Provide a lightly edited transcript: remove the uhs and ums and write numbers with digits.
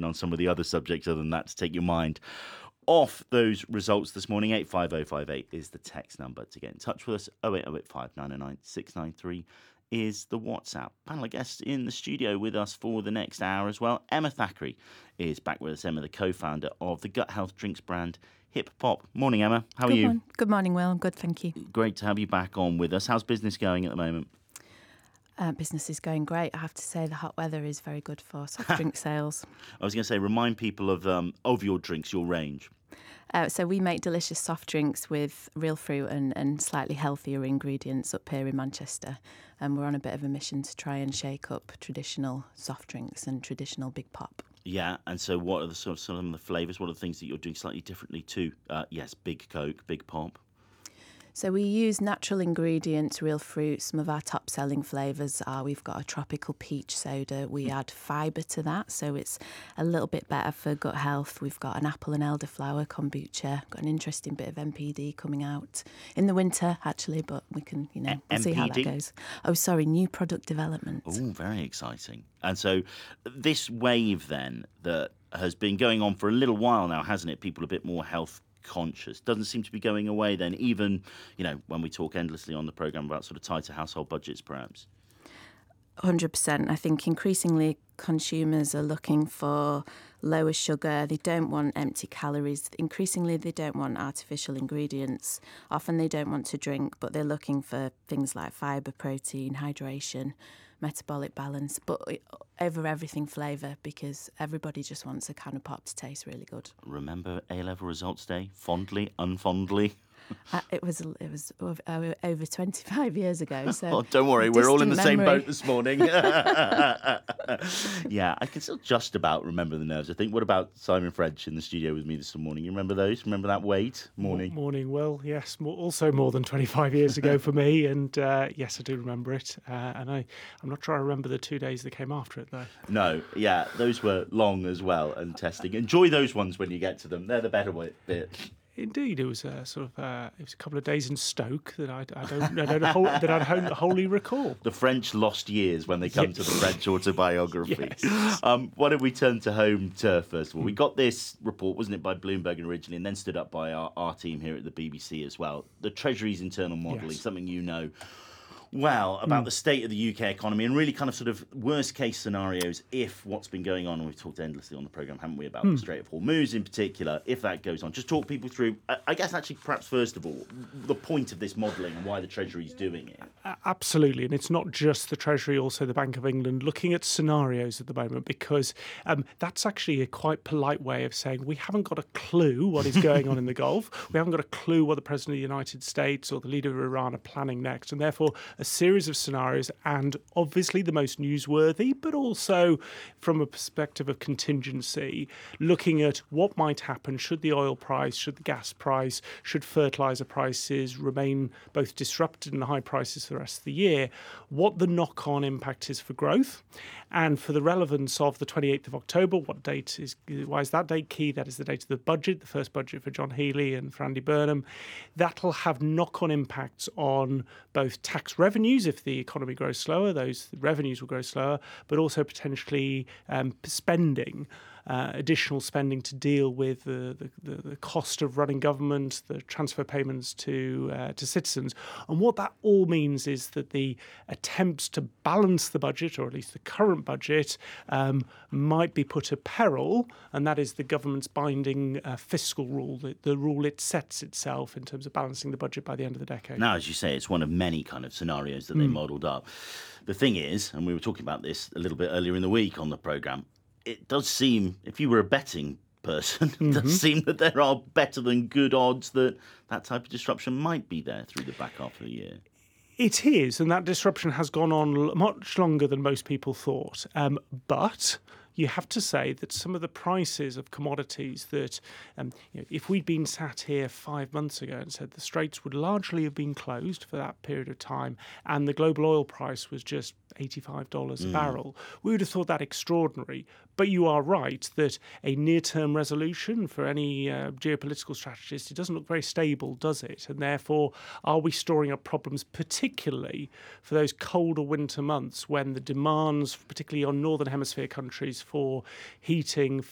on some of the other subjects other than that to take your mind off those results this morning. 85058 is the text number to get in touch with us. 08085 909 693 is the WhatsApp. Panel of guests in the studio with us for the next hour as well. Emma Thackeray is back with us. Emma, the co-founder of the gut health drinks brand Hip Pop. Morning, Emma. How are you? Good morning, Will. I'm good, thank you. Great to have you back on with us. How's business going at the moment? Business is going great. I have to say the hot weather is very good for soft drink sales. I was going to say, remind people of your drinks, your range. So we make delicious soft drinks with real fruit and slightly healthier ingredients up here in Manchester. And we're on a bit of a mission to try and shake up traditional soft drinks and traditional Big Pop. Yeah, and so what are the some of the flavours? What are the things that you're doing slightly differently to? Yes, Big Coke, Big Pop. So we use natural ingredients, real fruit. Some of our top-selling flavours are, we've got a tropical peach soda. We add fibre to that, so it's a little bit better for gut health. We've got an apple and elderflower kombucha. Got an interesting bit of MPD coming out in the winter, actually, but we can, we'll see how that goes. Oh, sorry, new product development. Oh, very exciting. And so this wave then that has been going on for a little while now, hasn't it? People a bit more health conscious doesn't seem to be going away then, even when we talk endlessly on the programme about sort of tighter household budgets perhaps. 100%. I think increasingly consumers are looking for lower sugar. They don't want empty calories. Increasingly they don't want artificial ingredients. Often they don't want to drink, but they're looking for things like fibre, protein, hydration, metabolic balance, but over everything flavour, because everybody just wants a can of pop to taste really good. Remember A-level results day? Fondly, unfondly? It was over 25 years ago. So don't worry, we're all in the same boat this morning. Yeah, I can still just about remember the nerves, I think. What about Simon French in the studio with me this morning? You remember those? Remember that wait? Morning, Will. Yes, also more than 25 years ago for me. And yes, I do remember it. And I'm not sure I remember the 2 days that came after it, though. No, yeah, those were long as well and testing. Enjoy those ones when you get to them. They're the better bit. Indeed, it was it was a couple of days in Stoke that I'd wholly recall. The French lost years when they come to the French autobiography. Yes. Why don't we turn to home turf first of all? We got this report, wasn't it, by Bloomberg originally, and then stood up by our team here at the BBC as well. The Treasury's internal modelling, something well about the state of the UK economy and really kind of sort of worst case scenarios if what's been going on, and we've talked endlessly on the programme, haven't we, about the Strait of Hormuz in particular, if that goes on. Just talk people through, I guess actually perhaps first of all, the point of this modelling and why the Treasury's doing it. Absolutely, and it's not just the Treasury, also the Bank of England looking at scenarios at the moment, because that's actually a quite polite way of saying we haven't got a clue what is going on in the Gulf. We haven't got a clue what the President of the United States or the leader of Iran are planning next, and therefore a series of scenarios, and obviously the most newsworthy, but also from a perspective of contingency, looking at what might happen should the oil price, should the gas price, should fertiliser prices remain both disrupted and high prices for the rest of the year, what the knock-on impact is for growth, and for the relevance of the 28th of October, why is that date key? That is the date of the budget, the first budget for John Healey and for Andy Burnham. That'll have knock-on impacts on both tax revenues. If the economy grows slower, those revenues will grow slower, but also potentially spending. Additional spending to deal with the cost of running government, the transfer payments to citizens. And what that all means is that the attempts to balance the budget, or at least the current budget, might be put at peril, and that is the government's binding fiscal rule, the rule it sets itself in terms of balancing the budget by the end of the decade. Now, as you say, it's one of many kind of scenarios that they modelled up. The thing is, and we were talking about this a little bit earlier in the week on the programme, it does seem, if you were a betting person, it does seem that there are better than good odds that type of disruption might be there through the back half of the year. It is, and that disruption has gone on much longer than most people thought. But you have to say that some of the prices of commodities that, if we'd been sat here 5 months ago and said the straits would largely have been closed for that period of time and the global oil price was just $85 a barrel, we would have thought that extraordinary. But you are right that a near-term resolution for any geopolitical strategist, it doesn't look very stable, does it? And therefore, are we storing up problems, particularly for those colder winter months when the demands, particularly on Northern Hemisphere countries, for heating,